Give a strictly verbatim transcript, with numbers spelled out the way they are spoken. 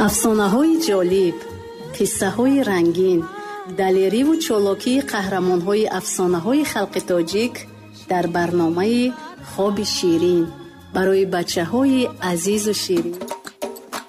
афсонаҳои ҷолиб, қиссаҳои рангин, далериву чолокии қаҳрамонҳои афсонаҳои халқи тоҷик дар барномаи Хоби ширин барои бачаҳои азизу ширин.